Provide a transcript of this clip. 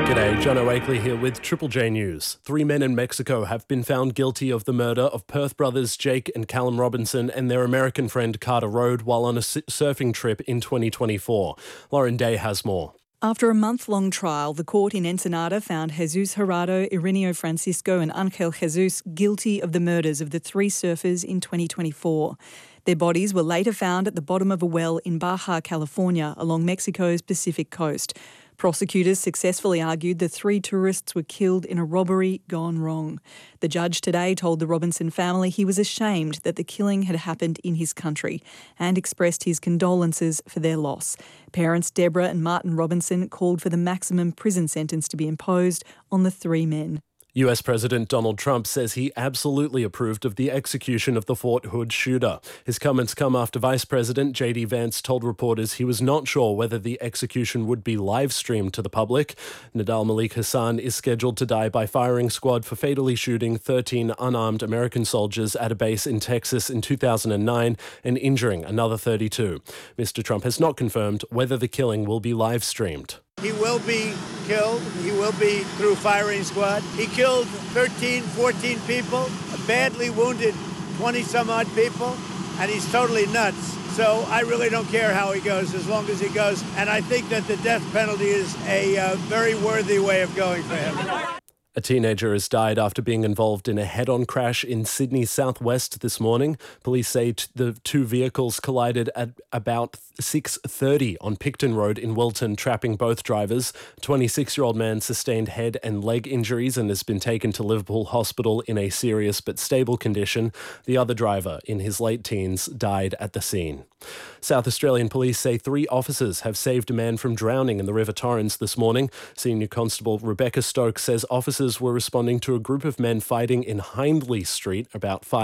G'day, John O'Wakely here with Triple J News. 3 men in Mexico have been found guilty of the murder of Perth brothers Jake and Callum Robinson and their American friend Carter Road while on a surfing trip in 2024. Lauren Day has more. After a month-long trial, the court in Ensenada found Jesus Gerardo, Irineo Francisco and Angel Jesus guilty of the murders of the 3 surfers in 2024. Their bodies were later found at the bottom of a well in Baja, California, along Mexico's Pacific coast. Prosecutors successfully argued the 3 tourists were killed in a robbery gone wrong. The judge today told the Robinson family he was ashamed that the killing had happened in his country and expressed his condolences for their loss. Parents Deborah and Martin Robinson called for the maximum prison sentence to be imposed on the 3 men. US President Donald Trump says he absolutely approved of the execution of the Fort Hood shooter. His comments come after Vice President J.D. Vance told reporters he was not sure whether the execution would be live-streamed to the public. Nidal Malik Hassan is scheduled to die by firing squad for fatally shooting 13 unarmed American soldiers at a base in Texas in 2009 and injuring another 32. Mr. Trump has not confirmed whether the killing will be live-streamed. He will be killed. He will be through firing squad. He killed 13, 14 people, badly wounded 20-some-odd people, and he's totally nuts. So I really don't care how he goes, as long as he goes. And I think that the death penalty is a very worthy way of going for him. A teenager has died after being involved in a head-on crash in Sydney's southwest this morning. Police say the 2 vehicles collided at about 6:30 on Picton Road in Wilton, trapping both drivers. A 26-year-old man sustained head and leg injuries and has been taken to Liverpool Hospital in a serious but stable condition. The other driver, in his late teens, died at the scene. South Australian police say 3 officers have saved a man from drowning in the River Torrens this morning. Senior Constable Rebecca Stokes says officers were responding to a group of men fighting in Hindley Street about 5